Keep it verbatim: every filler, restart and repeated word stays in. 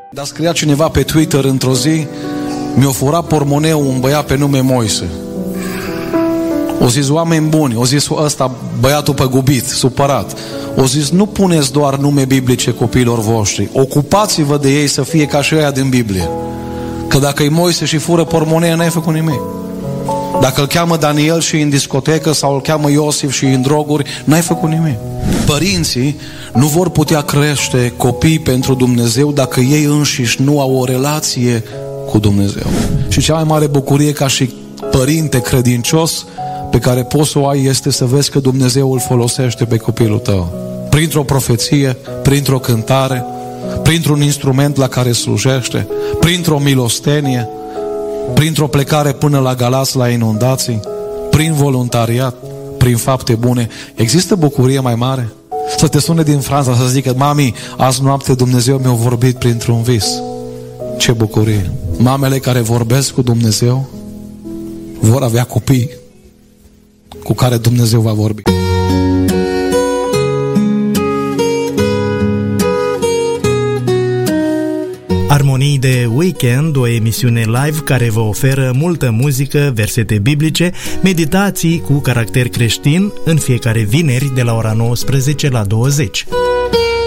Dar scria cineva pe Twitter într-o zi: mi-a furat pormoneul un băiat pe nume Moise. O zis: oameni buni, o zis ăsta băiatul păgubit, supărat, o zis: nu puneți doar nume biblice copiilor voștri, ocupați-vă de ei să fie ca și ăia din Biblie. Că dacă e Moise și fură pormonea, n-ai făcut nimic. Dacă îl cheamă Daniel și în discotecă sau îl cheamă Iosif și în droguri, n-ai făcut nimic. Părinții nu vor putea crește copii pentru Dumnezeu dacă ei înșiși nu au o relație cu Dumnezeu. Și cea mai mare bucurie ca și părinte credincios pe care poți să o ai este să vezi că Dumnezeu îl folosește pe copilul tău. Printr-o profeție, printr-o cântare, printr-un instrument la care slujește, printr-o milostenie, printr-o plecare până la Galați la inundații, prin voluntariat, prin fapte bune. Există bucurie mai mare? Să te sune din Franța să zică: mami, azi noapte Dumnezeu mi-a vorbit printr-un vis. Ce bucurie! Mamele care vorbesc cu Dumnezeu vor avea copii cu care Dumnezeu va vorbi. Armonii de Weekend, o emisiune live care vă oferă multă muzică, versete biblice, meditații cu caracter creștin în fiecare vineri de la ora nouăsprezece la douăzeci.